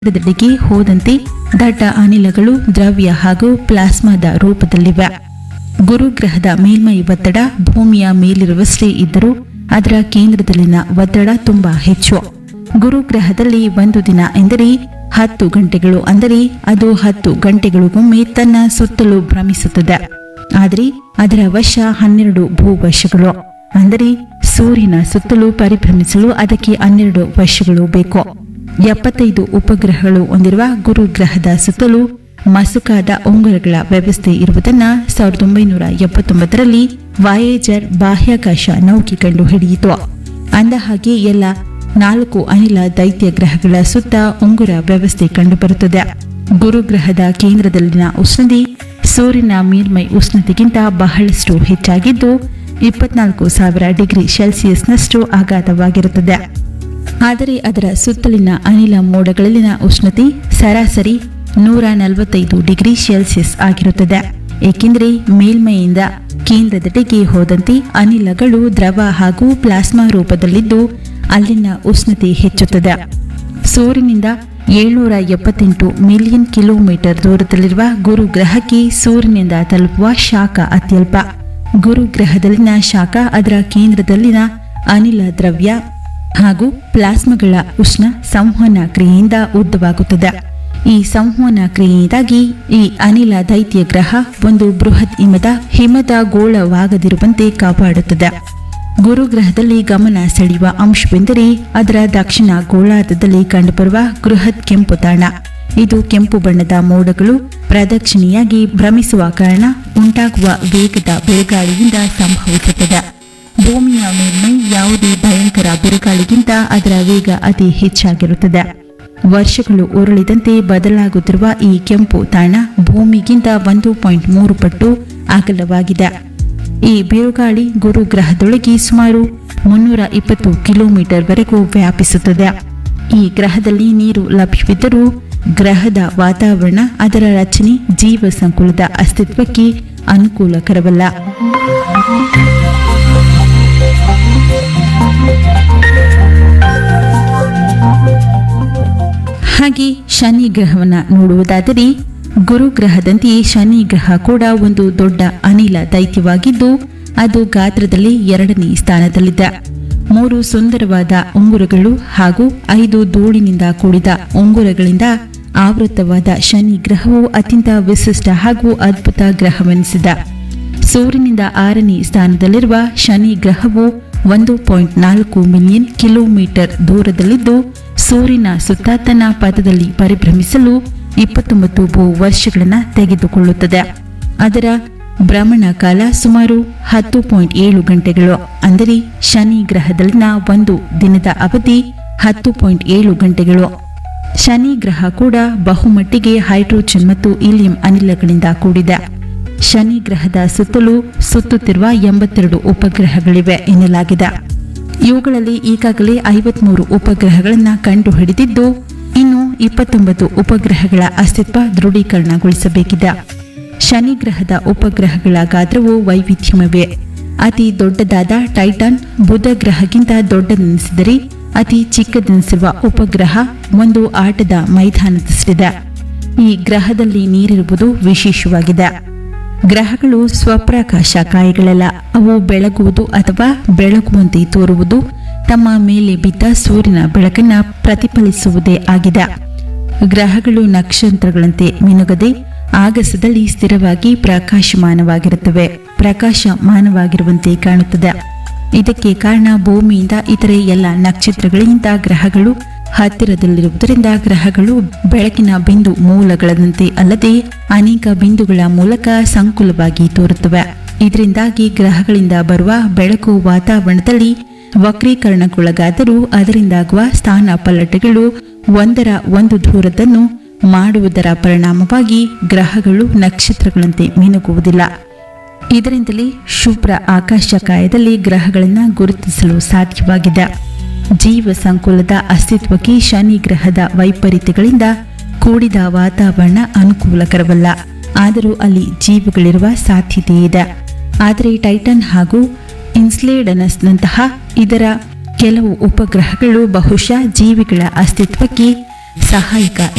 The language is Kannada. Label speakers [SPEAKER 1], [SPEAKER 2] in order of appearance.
[SPEAKER 1] ಕೇಂದ್ರದೆಡೆಗೆ ಹೋದಂತೆ ದಟ್ಟ ಅನಿಲಗಳು ದ್ರವ್ಯ ಹಾಗೂ ಪ್ಲಾಸ್ಮಾದ ರೂಪದಲ್ಲಿವೆ. ಗುರುಗ್ರಹದ ಮೇಲ್ಮೈ ಒತ್ತಡ ಭೂಮಿಯ ಮೇಲಿರುವಷ್ಟೇ ಇದ್ದರೂ ಅದರ ಕೇಂದ್ರದಲ್ಲಿನ ಒತ್ತಡ ತುಂಬಾ ಹೆಚ್ಚು. ಗುರುಗ್ರಹದಲ್ಲಿ ಒಂದು ದಿನ ಎಂದರೆ 10 ಗಂಟೆಗಳು, ಅಂದರೆ ಅದು 10 ಗಂಟೆಗಳಿಗೊಮ್ಮೆ ತನ್ನ ಸುತ್ತಲೂ ಭ್ರಮಿಸುತ್ತದೆ. ಆದರೆ ಅದರ ವರ್ಷ 12 ಭೂವರ್ಷಗಳು, ಅಂದರೆ ಸೂರ್ಯನ ಸುತ್ತಲೂ ಪರಿಭ್ರಮಿಸಲು ಅದಕ್ಕೆ 12 ವರ್ಷಗಳು ಬೇಕು. 75 ಉಪಗ್ರಹಗಳು ಹೊಂದಿರುವ ಗುರುಗ್ರಹದ ಸುತ್ತಲೂ ಮಸುಕಾದ ಉಂಗುರಗಳ ವ್ಯವಸ್ಥೆ ಇರುವುದನ್ನು 1979ರಲ್ಲಿ ವಾಯೇಜರ್ ಬಾಹ್ಯಾಕಾಶ ನೌಕೆ ಕಂಡು ಹಿಡಿಯಿತು. ಅಂದಹಾಗೆ ಎಲ್ಲ 4 ಅನಿಲ ದೈತ್ಯ ಗ್ರಹಗಳ ಸುತ್ತ ಉಂಗುರ ವ್ಯವಸ್ಥೆ ಕಂಡುಬರುತ್ತದೆ. ಗುರುಗ್ರಹದ ಕೇಂದ್ರದಲ್ಲಿನ ಉಷ್ಣತೆ ಸೂರ್ಯನ ಮೇಲ್ಮೈ ಉಷ್ಣತೆಗಿಂತ ಬಹಳಷ್ಟು ಹೆಚ್ಚಾಗಿದ್ದು 24,000 ಡಿಗ್ರಿ ಸೆಲ್ಸಿಯಸ್ನಷ್ಟು ಅಗಾಧವಾಗಿರುತ್ತದೆ. ಆದರೆ ಅದರ ಸುತ್ತಲಿನ ಅನಿಲ ಮೋಡಗಳಲ್ಲಿನ ಉಷ್ಣತೆ ಸರಾಸರಿ 145 ಡಿಗ್ರಿ ಸೆಲ್ಸಿಯಸ್ ಆಗಿರುತ್ತದೆ. ಏಕೆಂದರೆ ಮೇಲ್ಮೈಯಿಂದ ಕೇಂದ್ರದೆಡೆಗೆ ಹೋದಂತೆ ಅನಿಲಗಳು ದ್ರವ ಹಾಗೂ ಪ್ಲಾಸ್ಮಾ ರೂಪದಲ್ಲಿದ್ದು ಅಲ್ಲಿನ ಉಷ್ಣತೆ ಹೆಚ್ಚುತ್ತದೆ. ಸೂರ್ಯನಿಂದ 778 ಮಿಲಿಯನ್ ಕಿಲೋಮೀಟರ್ ದೂರದಲ್ಲಿರುವ ಗುರುಗ್ರಹಕ್ಕೆ ಸೂರ್ಯನಿಂದ ತಲುಪುವ ಶಾಖ ಅತ್ಯಲ್ಪ. ಗುರುಗ್ರಹದಲ್ಲಿನ ಶಾಖ ಅದರ ಕೇಂದ್ರದಲ್ಲಿನ ಅನಿಲ ದ್ರವ್ಯ ಹಾಗೂ ಪ್ಲಾಸ್ಮಾಗಳ ಉಷ್ಣ ಸಂವಹನ ಕ್ರಿಯೆಯಿಂದ ಉದ್ದವಾಗುತ್ತದೆ. ಈ ಸಂವಹನ ಕ್ರಿಯೆಯಿಂದಾಗಿ ಈ ಅನಿಲ ದೈತ್ಯ ಗ್ರಹ ಒಂದು ಬೃಹತ್ ಹಿಮದ ಗೋಳವಾಗದಿರುವಂತೆ ಕಾಪಾಡುತ್ತದೆ. ಗುರುಗ್ರಹದಲ್ಲಿ ಗಮನ ಸೆಳೆಯುವ ಅಂಶವೆಂದರೆ ಅದರ ದಕ್ಷಿಣ ಗೋಳಾರ್ಧದಲ್ಲಿ ಕಂಡುಬರುವ ಬೃಹತ್ ಕೆಂಪು ತಾಣ. ಇದು ಕೆಂಪು ಬಣ್ಣದ ಮೋಡಗಳು ಪ್ರದಕ್ಷಿಣೆಯಾಗಿ ಭ್ರಮಿಸುವ ಕಾರಣ ಉಂಟಾಗುವ ವೇಗದ ಬಿರುಗಾಳಿಯಿಂದ ಸಂಭವಿಸುತ್ತದೆ. ಭೂಮಿಯ ಮೇಲ್ಮೈ ಯಾವುದೇ ಭಯಂಕರ ಬಿರುಗಾಳಿಗಿಂತ ಅದರ ವೇಗ ಅತಿ ಹೆಚ್ಚಾಗಿರುತ್ತದೆ. ವರ್ಷಗಳು ಉರುಳಿದಂತೆ ಬದಲಾಗುತ್ತಿರುವ ಈ ಕೆಂಪು ತಾಣ ಭೂಮಿಗಿಂತ 1.3 ಪಟ್ಟು ಅಗಲವಾಗಿದೆ. ಈ ಬಿರುಗಾಳಿ ಗುರುಗ್ರಹದೊಳಗೆ ಸುಮಾರು 320 ಕಿಲೋಮೀಟರ್ ವರೆಗೂ ವ್ಯಾಪಿಸುತ್ತದೆ. ಈ ಗ್ರಹದಲ್ಲಿ ನೀರು ಲಭ್ಯವಿದ್ದರೂ ಗ್ರಹದ ವಾತಾವರಣ, ಅದರ ರಚನೆ ಜೀವ ಸಂಕುಲದ ಅಸ್ತಿತ್ವಕ್ಕೆ ಅನುಕೂಲಕರವಲ್ಲ. ಹಾಗೆ ಶನಿ ಗ್ರಹವನ್ನು ನೋಡುವುದಾದರೆ ಗುರುಗ್ರಹದಂತೆಯೇ ಶನಿ ಗ್ರಹ ಕೂಡ ಒಂದು ದೊಡ್ಡ ಅನಿಲ ದೈತ್ಯವಾಗಿದ್ದು ಅದು ಗಾತ್ರದಲ್ಲಿ 2ನೇ ಸ್ಥಾನದಲ್ಲಿದೆ. 3 ಸುಂದರವಾದ ಉಂಗುರಗಳು ಹಾಗೂ 5 ಧೂಳಿನಿಂದ ಕೂಡಿದ ಉಂಗುರಗಳಿಂದ ಆವೃತವಾದ ಶನಿ ಗ್ರಹವು ಅತ್ಯಂತ ವಿಶಿಷ್ಟ ಹಾಗೂ ಅದ್ಭುತ ಗ್ರಹವೆನಿಸಿದೆ. ಸೂರ್ಯನಿಂದ 6ನೇ ಸ್ಥಾನದಲ್ಲಿರುವ ಶನಿ ಗ್ರಹವು 1.4 ಮಿಲಿಯನ್ ಕಿಲೋಮೀಟರ್ ದೂರದಲ್ಲಿದ್ದು ಸೂರ್ಯನ ಸುತ್ತ ತನ್ನ ಪಥದಲ್ಲಿ ಪರಿಭ್ರಮಿಸಲು 29 ಭೂವರ್ಷಗಳನ್ನು ತೆಗೆದುಕೊಳ್ಳುತ್ತದೆ. ಅದರ ಭ್ರಮಣ ಕಾಲ ಸುಮಾರು 10.7 ಗಂಟೆಗಳು, ಅಂದರೆ ಶನಿ ಗ್ರಹದಲ್ಲಿನ ಒಂದು ದಿನದ ಅವಧಿ 10.7 ಗಂಟೆಗಳು. ಶನಿ ಗ್ರಹ ಕೂಡ ಬಹುಮಟ್ಟಿಗೆ ಹೈಡ್ರೋಜನ್ ಮತ್ತು ಹೀಲಿಯಂ ಅನಿಲಗಳಿಂದ ಕೂಡಿದೆ. ಶನಿ ಗ್ರಹದ ಸುತ್ತಲೂ ಸುತ್ತುತ್ತಿರುವ 82 ಉಪಗ್ರಹಗಳಿವೆ ಎನ್ನಲಾಗಿದೆ. ಇವುಗಳಲ್ಲಿ ಈಗಾಗಲೇ 53 ಉಪಗ್ರಹಗಳನ್ನು ಕಂಡುಹಿಡಿದಿದ್ದು ಇನ್ನು 29 ಉಪಗ್ರಹಗಳ ಅಸ್ತಿತ್ವ ದೃಢೀಕರಣಗೊಳಿಸಬೇಕಿದೆ. ಶನಿ ಗ್ರಹದ ಉಪಗ್ರಹಗಳ ಗಾತ್ರವು ವೈವಿಧ್ಯಮವೇ. ಅತಿ ದೊಡ್ಡದಾದ ಟೈಟಾನ್ ಬುಧ ಗ್ರಹಕ್ಕಿಂತ ದೊಡ್ಡದೆನಿಸಿದರೆ ಅತಿ ಚಿಕ್ಕದೆನಿಸಿರುವ ಉಪಗ್ರಹ ಒಂದು ಆಟದ ಮೈದಾನದಷ್ಟಿದೆ. ಈ ಗ್ರಹದಲ್ಲಿ ನೀರಿರುವುದು ವಿಶೇಷವಾಗಿದೆ. ಗ್ರಹಗಳು ಸ್ವಪ್ರಕಾಶ ಕಾಯಗಳಲ್ಲ. ಅವು ಬೆಳಗುವುದು ಅಥವಾ ಬೆಳಗುವಂತೆ ತೋರುವುದು ತಮ್ಮ ಮೇಲೆ ಬಿದ್ದ ಸೂರ್ಯನ ಬೆಳಕನ್ನು ಪ್ರತಿಫಲಿಸುವುದೇ ಆಗಿದೆ. ಗ್ರಹಗಳು ನಕ್ಷತ್ರಗಳಂತೆ ಮಿನುಗದೆ ಆಗಸದಲ್ಲಿ ಸ್ಥಿರವಾಗಿ ಪ್ರಕಾಶಮಾನವಾಗಿರುವಂತೆ ಕಾಣುತ್ತದೆ. ಇದಕ್ಕೆ ಕಾರಣ ಭೂಮಿಯಿಂದ ಇತರೆ ಎಲ್ಲ ನಕ್ಷತ್ರಗಳಿಗಿಂತ ಗ್ರಹಗಳು ಹತ್ತಿರದಲ್ಲಿರುವುದರಿಂದ ಗ್ರಹಗಳು ಬೆಳಕಿನ ಬಿಂದು ಮೂಲಗಳಂತೆ ಅಲ್ಲದೆ ಅನೇಕ ಬಿಂದುಗಳ ಮೂಲಕ ಸಂಕುಲವಾಗಿ ತೋರುತ್ತವೆ. ಇದರಿಂದಾಗಿ ಗ್ರಹಗಳಿಂದ ಬರುವ ಬೆಳಕು ವಾತಾವರಣದಲ್ಲಿ ವಕ್ರೀಕರಣಕ್ಕೊಳಗಾದರೂ ಅದರಿಂದಾಗುವ ಸ್ಥಾನ ಪಲ್ಲಟಗಳು ಒಂದರ ಒಂದು ದೂರದನ್ನು ಮಾಡುವುದರ ಪರಿಣಾಮವಾಗಿ ಗ್ರಹಗಳು ನಕ್ಷತ್ರಗಳಂತೆ ಮಿನುಗುವುದಿಲ್ಲ. ಇದರಿಂದಲೇ ಶುಭ್ರ ಆಕಾಶಕಾಯದಲ್ಲಿ ಗ್ರಹಗಳನ್ನು ಗುರುತಿಸಲು ಸಾಧ್ಯವಾಗಿದೆ. ಜೀವ ಸಂಕುಲದ ಅಸ್ತಿತ್ವಕ್ಕೆ ಶನಿ ಗ್ರಹದ ವೈಪರೀತ್ಯಗಳಿಂದ ಕೂಡಿದ ವಾತಾವರಣ ಅನುಕೂಲಕರವಲ್ಲ. ಆದರೂ ಅಲ್ಲಿ ಜೀವಿಗಳಿರುವ ಸಾಧ್ಯತೆ ಇದೆ. ಆದರೆ ಟೈಟನ್ ಹಾಗೂ ಇನ್ಸ್ಲೇಡನಸ್ನಂತಹ ಇದರ ಕೆಲವು ಉಪಗ್ರಹಗಳು ಬಹುಶಃ ಜೀವಿಗಳ ಅಸ್ತಿತ್ವಕ್ಕೆ ಸಹಾಯಕ